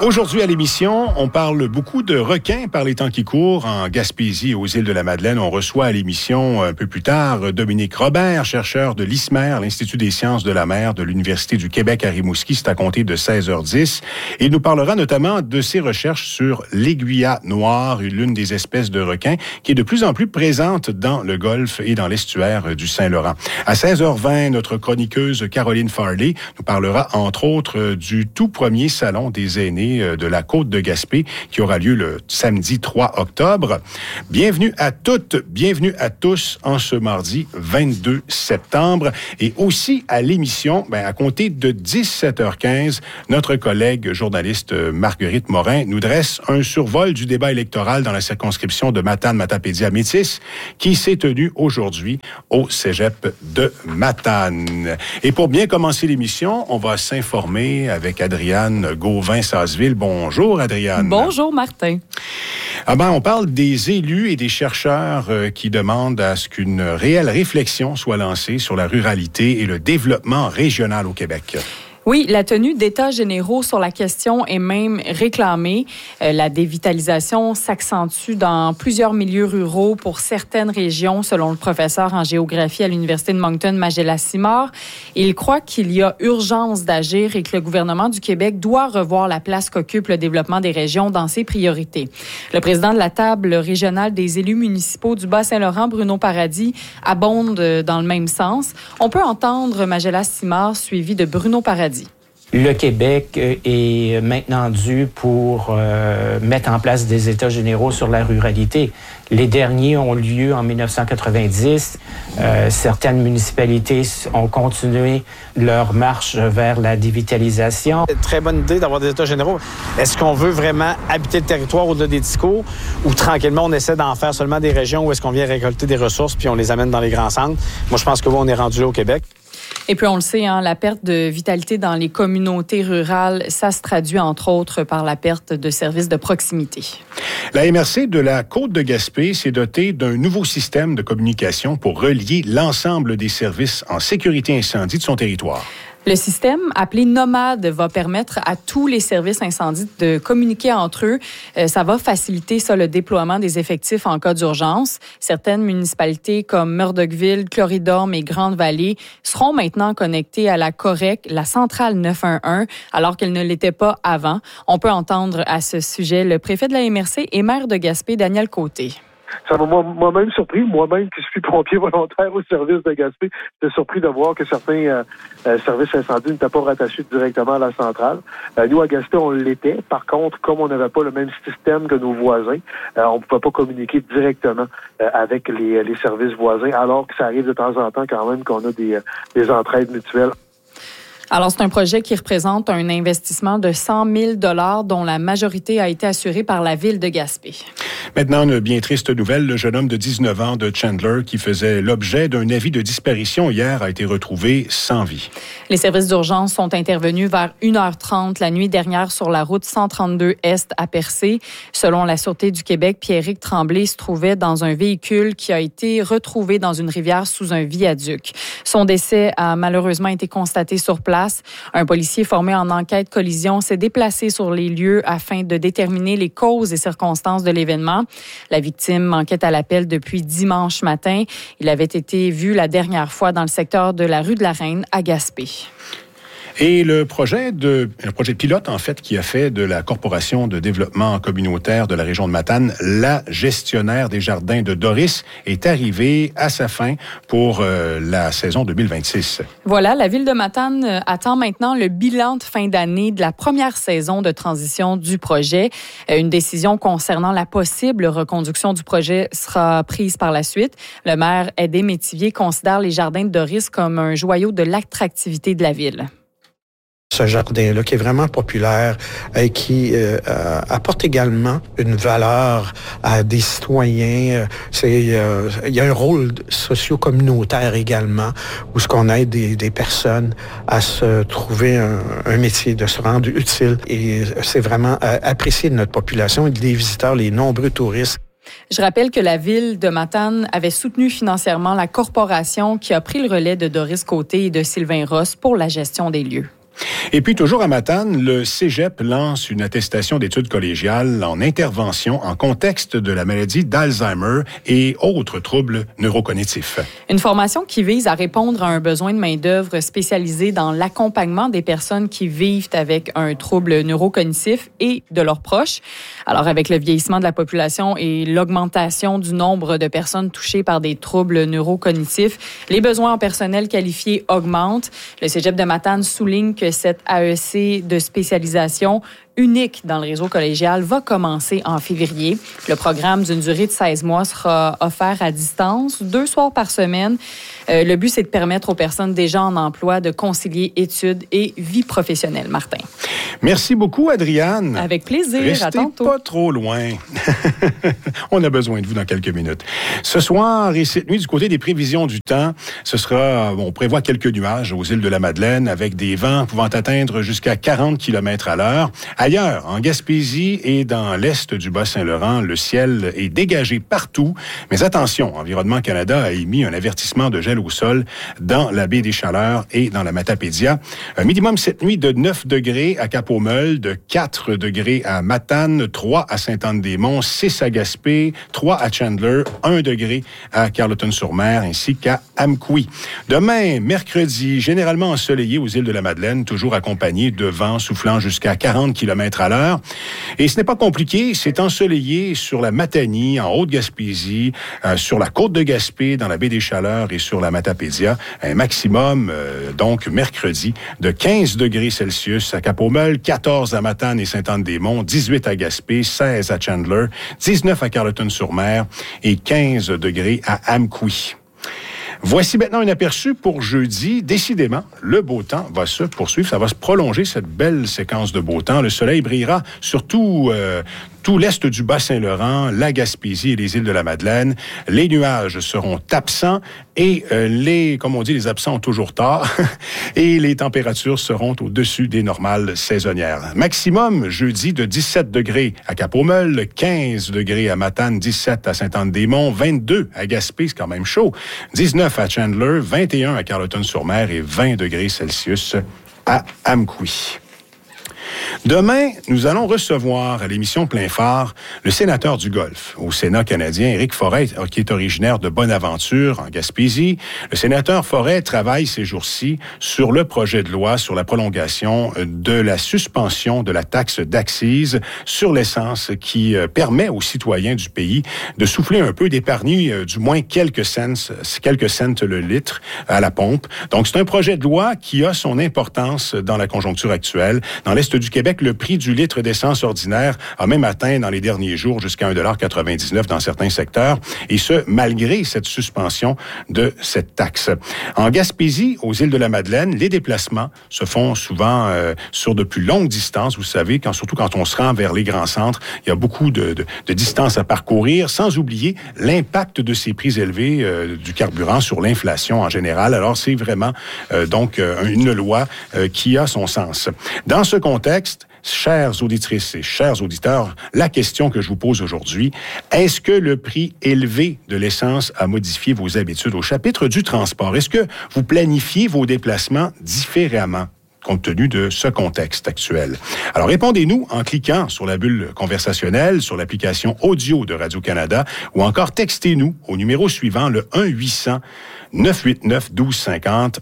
Aujourd'hui à l'émission, on parle beaucoup de requins par les temps qui courent en Gaspésie et aux îles de la Madeleine. On reçoit à l'émission un peu plus tard Dominique Robert, chercheur de l'ISMER, l'Institut des sciences de la mer de l'Université du Québec à Rimouski. C'est à compter de 16h10. Il nous parlera notamment de ses recherches sur l'aiguillat noir, l'une des espèces de requins qui est de plus en plus présente dans le golfe et dans l'estuaire du Saint-Laurent. À 16h20, notre chroniqueuse Caroline Farley nous parlera entre autres du tout premier salon des aînés de la Côte de Gaspé qui aura lieu le samedi 3 octobre. Bienvenue à toutes, bienvenue à tous en ce mardi 22 septembre et aussi à l'émission, à compter de 17h15, notre collègue journaliste Marguerite Morin nous dresse un survol du débat électoral dans la circonscription de Matane-Matapédia-Métis qui s'est tenu aujourd'hui au cégep de Matane. Et pour bien commencer l'émission, on va s'informer avec Adriane Gauvin-Sasseville. Bonjour, Adriane. Bonjour, Martin. On parle des élus et des chercheurs qui demandent à ce qu'une réelle réflexion soit lancée sur la ruralité et le développement régional au Québec. Oui, la tenue d'états généraux sur la question est même réclamée. La dévitalisation s'accentue dans plusieurs milieux ruraux pour certaines régions, selon le professeur en géographie à l'Université de Moncton, Magella Simard. Il croit qu'il y a urgence d'agir et que le gouvernement du Québec doit revoir la place qu'occupe le développement des régions dans ses priorités. Le président de la table régionale des élus municipaux du Bas-Saint-Laurent, Bruno Paradis, abonde dans le même sens. On peut entendre Magella Simard suivi de Bruno Paradis. Le Québec est maintenant dû pour mettre en place des états généraux sur la ruralité. Les derniers ont lieu en 1990. Certaines municipalités ont continué leur marche vers la dévitalisation. Très bonne idée d'avoir des états généraux. Est-ce qu'on veut vraiment habiter le territoire au-delà des discours ou tranquillement on essaie d'en faire seulement des régions où est-ce qu'on vient récolter des ressources puis on les amène dans les grands centres? Moi, je pense que on est rendu là au Québec. Et puis, on le sait, la perte de vitalité dans les communautés rurales, ça se traduit, entre autres, par la perte de services de proximité. La MRC de la Côte de Gaspé s'est dotée d'un nouveau système de communication pour relier l'ensemble des services en sécurité incendie de son territoire. Le système, appelé Nomade, va permettre à tous les services incendies de communiquer entre eux. Ça va faciliter le déploiement des effectifs en cas d'urgence. Certaines municipalités comme Murdochville, Cloridorme et Grande-Vallée seront maintenant connectées à la COREC, la centrale 911, alors qu'elles ne l'étaient pas avant. On peut entendre à ce sujet le préfet de la MRC et maire de Gaspé, Daniel Côté. Ça m'a moi-même surpris, moi-même qui suis pompier volontaire au service de Gaspé, j'étais surpris de voir que certains services incendies n'étaient pas rattachés directement à la centrale. Nous, à Gaspé, on l'était. Par contre, comme on n'avait pas le même système que nos voisins, on ne pouvait pas communiquer directement avec les services voisins, alors que ça arrive de temps en temps quand même qu'on a des entraides mutuelles. Alors, c'est un projet qui représente un investissement de 100 000 $ dont la majorité a été assurée par la ville de Gaspé. Maintenant, une bien triste nouvelle. Le jeune homme de 19 ans de Chandler qui faisait l'objet d'un avis de disparition hier a été retrouvé sans vie. Les services d'urgence sont intervenus vers 1h30 la nuit dernière sur la route 132 Est à Percé. Selon la Sûreté du Québec, Pierrick Tremblay se trouvait dans un véhicule qui a été retrouvé dans une rivière sous un viaduc. Son décès a malheureusement été constaté sur place. Un policier formé en enquête collision s'est déplacé sur les lieux afin de déterminer les causes et circonstances de l'événement. La victime manquait à l'appel depuis dimanche matin. Il avait été vu la dernière fois dans le secteur de la rue de la Reine à Gaspé. Et un projet de pilote, en fait, qui a fait de la Corporation de développement communautaire de la région de Matane la gestionnaire des jardins de Doris est arrivé à sa fin pour la saison 2026. Voilà, la ville de Matane attend maintenant le bilan de fin d'année de la première saison de transition du projet. Une décision concernant la possible reconduction du projet sera prise par la suite. Le maire Aidé Métivier considère les jardins de Doris comme un joyau de l'attractivité de la ville. Ce jardin-là qui est vraiment populaire et qui apporte également une valeur à des citoyens. Il y a un rôle socio-communautaire également où ce qu'on aide des personnes à se trouver un métier, de se rendre utile. Et c'est vraiment apprécié de notre population et des visiteurs, les nombreux touristes. Je rappelle que la ville de Matane avait soutenu financièrement la corporation qui a pris le relais de Doris Côté et de Sylvain Ross pour la gestion des lieux. Et puis, toujours à Matane, le Cégep lance une attestation d'études collégiales en intervention en contexte de la maladie d'Alzheimer et autres troubles neurocognitifs. Une formation qui vise à répondre à un besoin de main-d'œuvre spécialisée dans l'accompagnement des personnes qui vivent avec un trouble neurocognitif et de leurs proches. Alors, avec le vieillissement de la population et l'augmentation du nombre de personnes touchées par des troubles neurocognitifs, les besoins en personnel qualifié augmentent. Le Cégep de Matane souligne que cette AEC de spécialisation unique dans le réseau collégial va commencer en février. Le programme d'une durée de 16 mois sera offert à distance, 2 soirs par semaine. Le but, c'est de permettre aux personnes déjà en emploi de concilier études et vie professionnelle. Martin. Merci beaucoup, Adriane. Avec plaisir. Restez à tantôt. Pas trop loin. On a besoin de vous dans quelques minutes. Ce soir et cette nuit, du côté des prévisions du temps, on prévoit quelques nuages aux îles de la Madeleine avec des vents pouvant atteindre jusqu'à 40 km à l'heure. Ailleurs, en Gaspésie et dans l'est du Bas-Saint-Laurent, le ciel est dégagé partout. Mais attention, Environnement Canada a émis un avertissement de gel au sol dans la baie des Chaleurs et dans la Matapédia. Un minimum cette nuit de 9 degrés à Cap-aux-Meules, de 4 degrés à Matane, 3 à Sainte-Anne-des-Monts, 6 à Gaspé, 3 à Chandler, 1 degré à Carleton-sur-Mer ainsi qu'à Amqui. Demain, mercredi, généralement ensoleillé aux îles de la Madeleine, toujours accompagné de vents soufflant jusqu'à 40 km à l'heure. Et ce n'est pas compliqué, c'est ensoleillé sur la Matanie, en Haute-Gaspésie, sur la côte de Gaspé, dans la baie des Chaleurs et sur la Matapédia. Un maximum, donc, mercredi, de 15 degrés Celsius à Cap-aux-Meules, 14 à Matane et Sainte-Anne-des-Monts, 18 à Gaspé, 16 à Chandler, 19 à Carleton-sur-Mer et 15 degrés à Amqui. Voici maintenant un aperçu pour jeudi. Décidément, le beau temps va se poursuivre. Ça va se prolonger, cette belle séquence de beau temps. Le soleil brillera surtout tout l'est du Bas-Saint-Laurent, la Gaspésie et les îles de la Madeleine. Les nuages seront absents et comme on dit, les absents ont toujours tort. Et les températures seront au-dessus des normales saisonnières. Maximum jeudi de 17 degrés à Cap-aux-Meules, 15 degrés à Matane, 17 à Sainte-Anne-des-Monts, 22 à Gaspé, c'est quand même chaud, 19 à Chandler, 21 à Carleton-sur-Mer et 20 degrés Celsius à Amqui. Demain, nous allons recevoir à l'émission Plein Phare le sénateur du Golfe au Sénat canadien, Éric Forêt, qui est originaire de Bonaventure, en Gaspésie. Le sénateur Forêt travaille ces jours-ci sur le projet de loi sur la prolongation de la suspension de la taxe d'accise sur l'essence qui permet aux citoyens du pays de souffler un peu, d'épargner du moins quelques cents le litre à la pompe. Donc, c'est un projet de loi qui a son importance dans la conjoncture actuelle. Dans l'Est du Québec, le prix du litre d'essence ordinaire a même atteint dans les derniers jours jusqu'à 1,99 $ dans certains secteurs, et ce, malgré cette suspension de cette taxe. En Gaspésie, aux îles de la Madeleine, les déplacements se font souvent sur de plus longues distances. Vous savez, surtout quand on se rend vers les grands centres, il y a beaucoup de distances à parcourir, sans oublier l'impact de ces prix élevés du carburant sur l'inflation en général. Alors, c'est vraiment donc une loi qui a son sens. Dans ce contexte, chères auditrices et chers auditeurs, la question que je vous pose aujourd'hui, est-ce que le prix élevé de l'essence a modifié vos habitudes au chapitre du transport? Est-ce que vous planifiez vos déplacements différemment compte tenu de ce contexte actuel? Alors, répondez-nous en cliquant sur la bulle conversationnelle, sur l'application audio de Radio-Canada, ou encore textez-nous au numéro suivant, le 1-800-989-1250,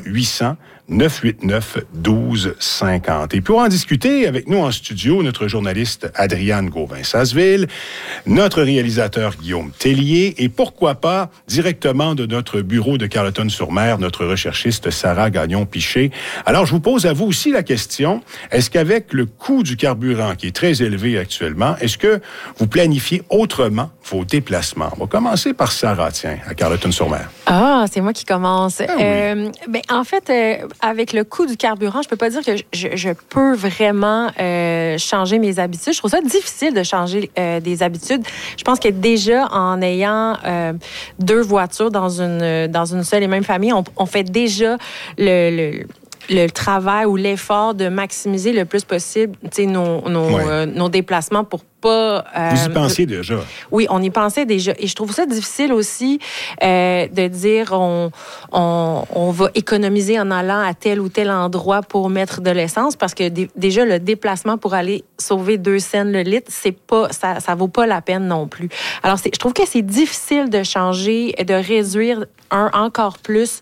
1-800-989-1250. Et pour en discuter avec nous en studio, notre journaliste Adriane Gauvin-Sasseville, notre réalisateur Guillaume Tellier et pourquoi pas directement de notre bureau de Carleton-sur-Mer, notre recherchiste Sarah Gagnon-Piché. Alors, je vous pose à vous aussi la question, est-ce qu'avec le coût du carburant qui est très élevé actuellement, est-ce que vous planifiez autrement vos déplacements? On va commencer par Sarah, tiens, à Carleton-sur-Mer. Ah, c'est moi qui commence. Ah oui. En fait, avec le coût du carburant, je peux pas dire que je peux vraiment changer mes habitudes. Je trouve ça difficile de changer des habitudes. Je pense que déjà, en ayant 2 voitures dans une seule et même famille, on fait déjà le travail ou l'effort de maximiser le plus possible nos déplacements pour pas... Vous y pensiez déjà? Oui, on y pensait déjà. Et je trouve ça difficile aussi de dire on va économiser en allant à tel ou tel endroit pour mettre de l'essence parce que déjà, le déplacement pour aller sauver 2 cents le litre, ça vaut pas la peine non plus. Alors, je trouve que c'est difficile de changer, de réduire encore plus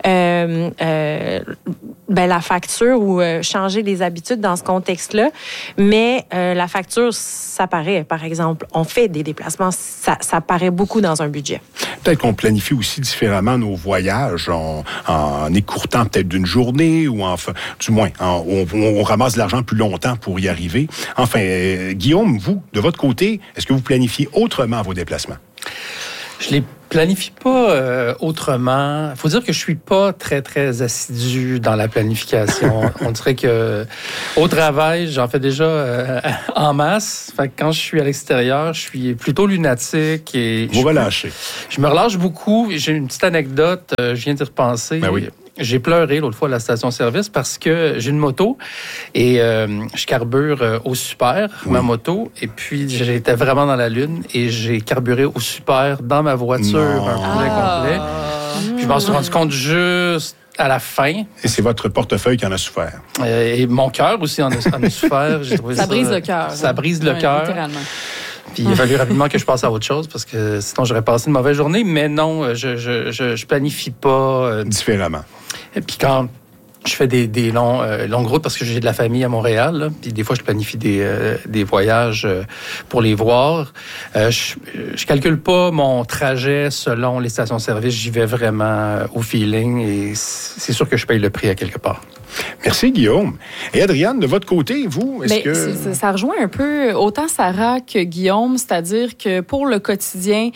la facture ou changer les habitudes dans ce contexte-là. Mais la facture, ça paraît, par exemple, on fait des déplacements, ça paraît beaucoup dans un budget. Peut-être qu'on planifie aussi différemment nos voyages en écourtant peut-être d'une journée ou du moins, on ramasse de l'argent plus longtemps pour y arriver. Enfin, Guillaume, vous, de votre côté, est-ce que vous planifiez autrement vos déplacements? Je les planifie pas autrement. Il faut dire que je suis pas très, très assidu dans la planification. On dirait que au travail, j'en fais déjà en masse. Fait que quand je suis à l'extérieur, je suis plutôt lunatique. Et vous relâchez. Je me relâche beaucoup. J'ai une petite anecdote, je viens d'y repenser. Ben oui. J'ai pleuré l'autre fois à la station-service parce que j'ai une moto et je carbure au super, ma moto. Et puis, j'étais vraiment dans la lune et j'ai carburé au super dans ma voiture complet. Puis, je m'en suis rendu compte juste à la fin. Et c'est votre portefeuille qui en a souffert. Et mon cœur aussi en a souffert. J'ai trouvé ça brise le cœur. Ça brise le cœur. Littéralement. Puis il a fallu rapidement que je passe à autre chose parce que sinon j'aurais passé une mauvaise journée. Mais non, je planifie pas. Différemment. Et puis quand je fais des longues routes parce que j'ai de la famille à Montréal, là, puis des fois je planifie des voyages pour les voir. Je calcule pas mon trajet selon les stations-service. J'y vais vraiment au feeling et c'est sûr que je paye le prix à quelque part. Merci, Guillaume. Et Adriane, de votre côté, vous, est-ce que... Ça rejoint un peu autant Sarah que Guillaume, c'est-à-dire que pour le quotidien,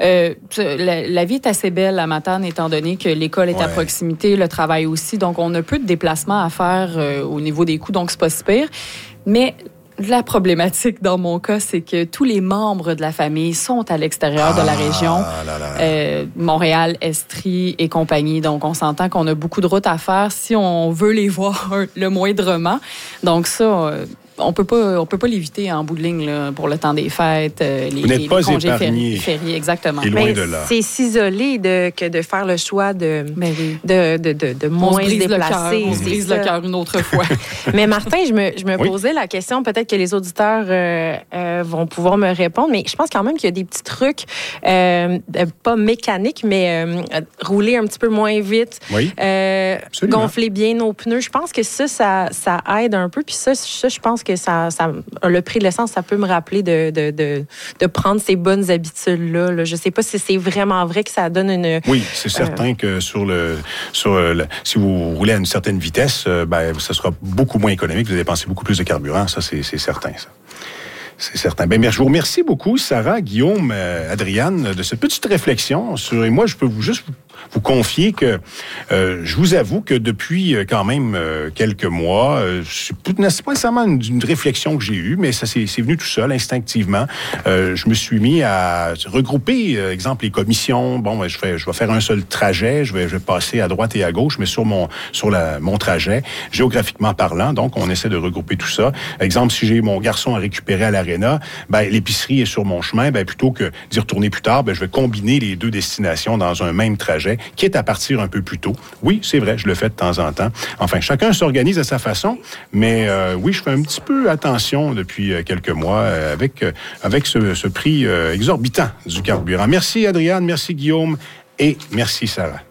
la vie est assez belle à Matane, étant donné que l'école est à proximité, le travail aussi, donc on a peu de déplacements à faire au niveau des coûts, donc c'est pas si pire. Mais la problématique dans mon cas, c'est que tous les membres de la famille sont à l'extérieur de la région. Montréal, Estrie et compagnie. Donc, on s'entend qu'on a beaucoup de routes à faire si on veut les voir le moindrement. Donc, ça... On peut pas l'éviter en bout de ligne là, pour le temps des fêtes, les congés fériés, exactement. Mais c'est s'isoler que de faire le choix de moins se déplacer. On se brise le cœur une autre fois. Mais Martin, je me posais la question, peut-être que les auditeurs vont pouvoir me répondre, mais je pense quand même qu'il y a des petits trucs, pas mécaniques, mais rouler un petit peu moins vite, gonfler bien nos pneus. Je pense que ça aide un peu. Puis ça, je pense que le prix de l'essence, ça peut me rappeler de prendre ces bonnes habitudes-là. Là. Je ne sais pas si c'est vraiment vrai que ça donne une... Oui, c'est certain que si vous roulez à une certaine vitesse, ça sera beaucoup moins économique. Vous allez dépenser beaucoup plus de carburant. Ça, c'est certain, ça. C'est certain. Je vous remercie beaucoup, Sarah, Guillaume, Adriane, de cette petite réflexion. Et moi, je peux juste vous confier que je vous avoue que depuis quand même quelques mois, c'est pas nécessairement une réflexion que j'ai eue, mais ça c'est venu tout seul, instinctivement. Je me suis mis à regrouper, exemple, les commissions. Bon, je vais faire un seul trajet, je vais passer à droite et à gauche, mais sur mon trajet, géographiquement parlant. Donc, on essaie de regrouper tout ça. Exemple, si j'ai mon garçon à récupérer à l'Arena, l'épicerie est sur mon chemin, plutôt que d'y retourner plus tard, je vais combiner les deux destinations dans un même trajet, quitte à partir un peu plus tôt. Oui, c'est vrai, je le fais de temps en temps. Enfin, chacun s'organise à sa façon, mais oui, je fais un petit peu attention depuis quelques mois avec ce prix exorbitant du carburant. Merci Adriane, merci Guillaume et merci Sarah.